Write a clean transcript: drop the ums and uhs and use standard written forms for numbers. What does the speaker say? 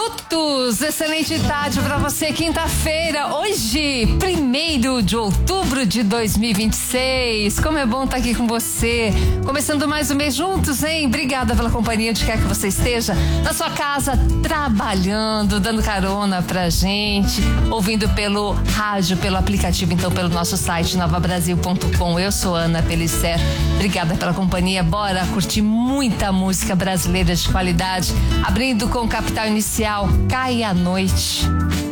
minutos, excelente tarde para você, quinta-feira, hoje, 1º de outubro de 2026. Como é bom estar aqui com você, começando mais um mês juntos, hein? Obrigada pela companhia, onde quer que você esteja, na sua casa, trabalhando, dando carona pra gente, ouvindo pelo rádio, pelo aplicativo, então pelo nosso site novabrasil.com. Eu sou Ana Pellicer, obrigada pela companhia. Bora curtir muita música brasileira de qualidade, abrindo com Capital Inicial, Cai a Noite.